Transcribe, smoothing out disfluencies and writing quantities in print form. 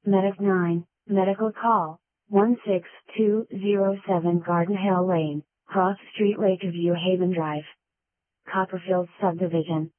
Medic 9, medical call, 16207 Garden Hill Lane, Cross Street, Lakeview Haven Drive, Copperfield Subdivision.